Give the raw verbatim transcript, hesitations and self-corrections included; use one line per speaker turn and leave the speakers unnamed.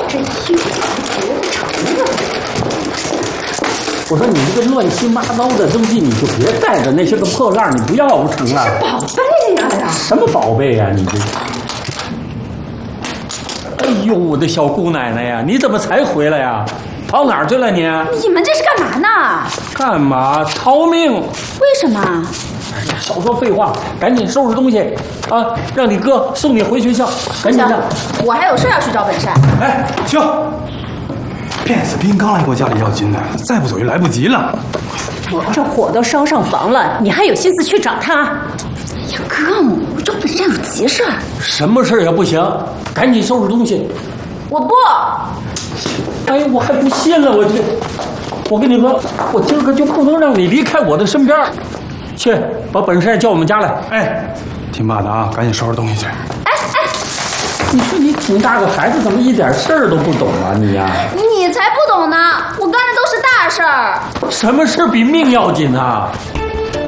这一会儿结不成了。
我说你这个乱七八糟的东西，你就别带着，那些个破烂你不要不成了。
这是宝贝呀呀！
什么宝贝呀？你这……哎呦，我的小姑奶奶呀，你怎么才回来呀？跑哪儿去了你？
你们这是干嘛呢？
干嘛？逃命！
为什么？
哎呀，少说废话，赶紧收拾东西啊！让你哥送你回学校，赶紧的。
我还有事要去找本山。
哎，行。骗子兵刚来过家里要金的，再不走就来不及了。
这火都烧上房了，你还有心思去找他？
哎呀，哥们，我找本山有急事儿。
什么事也不行，赶紧收拾东西。
我不。
哎呀，我还不信了，我这，我跟你说，我今儿个就不能让你离开我的身边。去，把本山叫我们家来。
哎，听爸的啊，赶紧收拾东西去。
哎哎，
你说你挺大个孩子，怎么一点事儿都不懂啊你呀？
你才不懂呢，我干的都是大事儿。
什么事比命要紧啊？